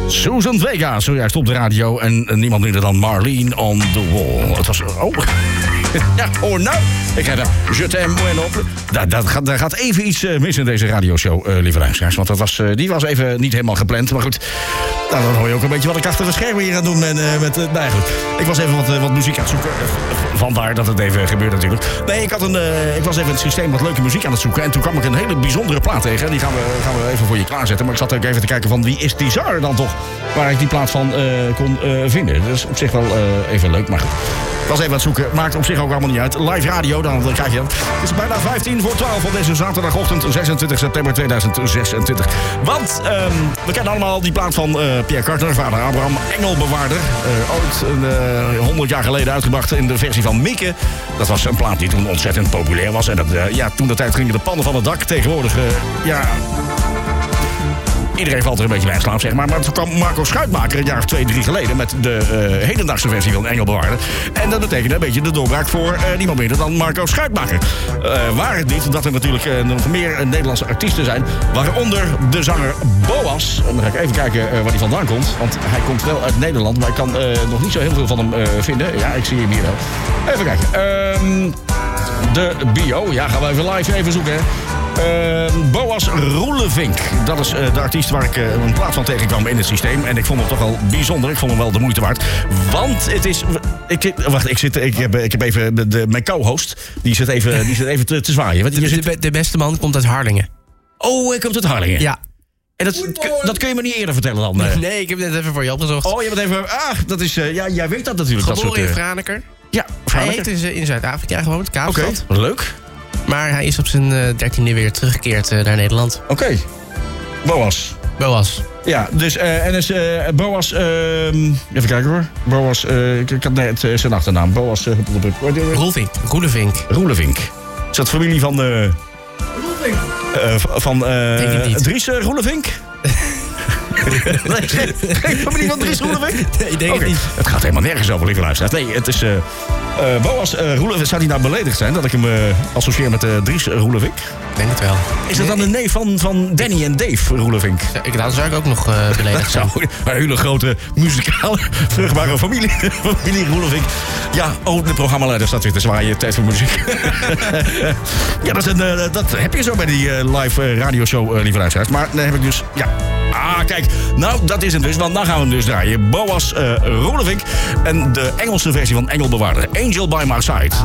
Susan Vega, zojuist op de radio. En niemand minder dan Marlene on the Wall. Het was... Oh... Ja, oh nou. Ik heb Je t'aime op. Daar gaat even iets mis in deze radioshow, lieve luisteraars. Want die was even niet helemaal gepland. Maar goed, dan hoor je ook een beetje wat ik achter de schermen hier ga doen. En goed. Ik was even wat muziek aan het zoeken. Vandaar dat het even gebeurde natuurlijk. Nee, ik was even het systeem wat leuke muziek aan het zoeken. En toen kwam ik een hele bijzondere plaat tegen. En die gaan we even voor je klaarzetten. Maar ik zat ook even te kijken van wie is die zanger dan toch? Waar ik die plaat van kon vinden. Dat is op zich wel even leuk, maar goed. Ik was even aan het zoeken. Maakt op zich ook allemaal niet uit. Live radio, dan krijg je dat. Het is bijna 12:15 op deze zaterdagochtend, 26 september 2026. Want we kennen allemaal die plaat van Pierre Carter, vader Abraham, Engelbewaarder. Ooit 100 jaar geleden uitgebracht in de versie van Mieke. Dat was een plaat die toen ontzettend populair was. En toen de tijd gingen de pannen van het dak. Tegenwoordig, iedereen valt er een beetje bij in slaap, zeg maar. Maar toen kwam Marco Schuitmaker een jaar of 2, 3 geleden met de hedendaagse versie van Engelbewaarder. En dat betekende een beetje de doorbraak voor niemand minder dan Marco Schuitmaker. Waar het niet dat er natuurlijk nog meer Nederlandse artiesten zijn. Waaronder de zanger Boas. En dan ga ik even kijken waar hij vandaan komt. Want hij komt wel uit Nederland, maar ik kan nog niet zo heel veel van hem vinden. Ja, ik zie hem hier wel. Even kijken. De bio. Ja, gaan we even live zoeken, hè. Boas Roelevink. Dat is de artiest waar ik een plaat van tegenkwam in het systeem. En ik vond hem toch wel bijzonder. Ik vond hem wel de moeite waard. Want het is... Ik heb even... Mijn co-host, die zit even te zwaaien. De beste man komt uit Harlingen. Oh, hij komt uit Harlingen? Ja. En dat kun je me niet eerder vertellen dan? Nee, ik heb het net even voor je opgezocht. Oh, je bent even... dat is... jij weet dat natuurlijk. Geboren in Franeker. Ja, Franeker. Hij heeft in Zuid-Afrika gewoond, Kaapstad. Oké, leuk. Maar hij is op zijn 13e weer teruggekeerd naar Nederland. Oké. Boas. Ja, dus Boas... even kijken hoor. Boas... ik had net zijn achternaam. Boas... Roelevink. Is dat familie van... van Dries Roelevink? Geen familie van Dries Roelevink? Nee, ik denk het niet. Het gaat helemaal nergens over, lieve luisteraars. Nee, het is... Boas Roelevink, zou hij nou beledigd zijn dat ik hem associeer met Dries Roelevink? Ik denk het wel. Is dat dan de neef van Danny en Dave Roelevink? Dan zou ik ook nog beledigd zijn. Een hele grote muzikale, vruchtbare familie Roelevink. Ja, de programmaleider staat weer te zwaaien. Tijd voor muziek. Ja, dat heb je zo bij die live radioshow, lieve luisteraars. Maar dan heb ik dus... Ja. Kijk. Nou, dat is het dus. Want dan gaan we hem dus draaien. Boas Roelevink. En de Engelse versie van Engelbewaarder. Angel by my side.